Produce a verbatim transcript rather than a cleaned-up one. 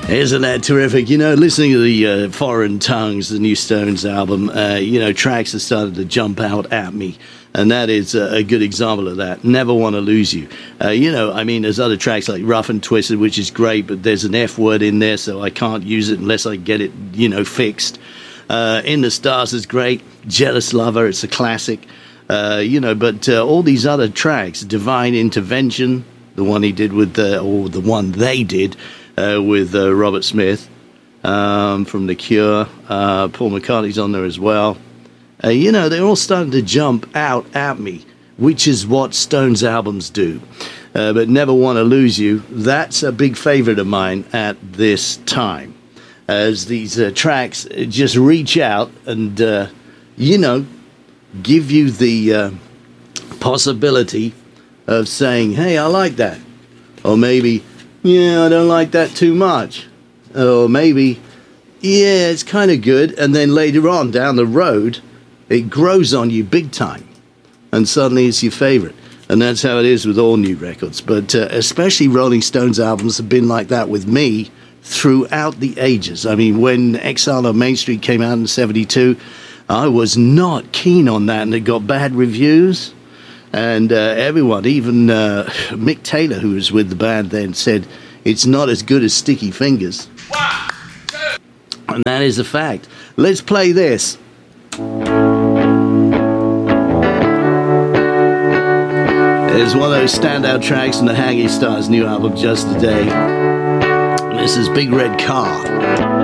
Isn't that terrific? You know, listening to the uh, Foreign Tongues, the new Stones album, uh, you know, tracks have started to jump out at me. And that is uh, a good example of that. Never Want to Lose You. Uh, you know, I mean, there's other tracks like Rough and Twisted, which is great, but there's an F word in there, so I can't use it unless I get it, you know, fixed. Uh, In the Stars is great. Jealous Lover, it's a classic. Uh, you know, but uh, all these other tracks, Divine Intervention, the one he did with, uh, or the one they did, Uh, with uh, Robert Smith um, from The Cure. Uh, Paul McCartney's on there as well. Uh, you know, they're all starting to jump out at me, which is what Stones albums do. Uh, but Never Want to Lose You, that's a big favorite of mine at this time. As these uh, tracks just reach out and, uh, you know, give you the uh, possibility of saying, hey, I like that. Or maybe, yeah, I don't like that too much. Or maybe, yeah, it's kind of good. And then later on down the road, it grows on you big time. And suddenly it's your favorite. And that's how it is with all new records. But uh, especially Rolling Stones albums have been like that with me throughout the ages. I mean, when Exile on Main Street came out in seventy-two, I was not keen on that. And it got bad reviews. And uh, everyone, even uh, Mick Taylor, who was with the band then, said it's not as good as Sticky Fingers. One, two. And that is a fact. Let's play this. It's one of those standout tracks from the Hanging Stars new album, Just a Day. This is Big Red Car.